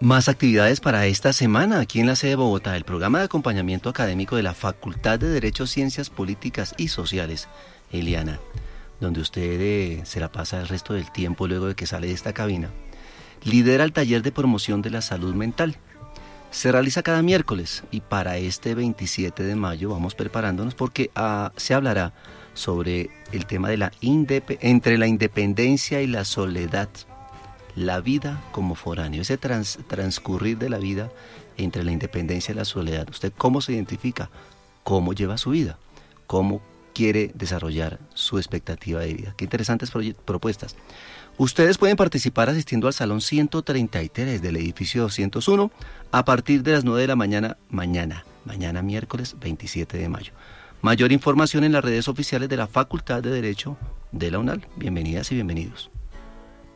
Más actividades para esta semana aquí en la sede de Bogotá, el programa de acompañamiento académico de la Facultad de Derecho, Ciencias Políticas y Sociales, Eliana, donde usted se la pasa el resto del tiempo luego de que sale de esta cabina. Lidera el taller de promoción de la salud mental. Se realiza cada miércoles y para este 27 de mayo vamos preparándonos porque se hablará sobre el tema de entre la independencia y la soledad. La vida como foráneo, ese transcurrir de la vida entre la independencia y la soledad. ¿Usted cómo se identifica? ¿Cómo lleva su vida? ¿Cómo quiere desarrollar su expectativa de vida? Qué interesantes propuestas. Ustedes pueden participar asistiendo al Salón 133 del edificio 201 a partir de las 9 de la mañana, mañana miércoles 27 de mayo. Mayor información en las redes oficiales de la Facultad de Derecho de la UNAL. Bienvenidas y bienvenidos.